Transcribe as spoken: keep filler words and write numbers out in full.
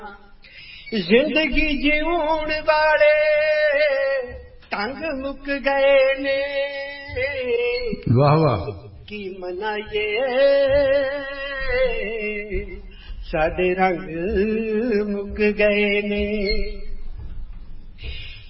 जिंदगी जीउण वाले ढंग मुक गए ने। वाह वाह। की मनाइए साडे रंग मुक गए ने।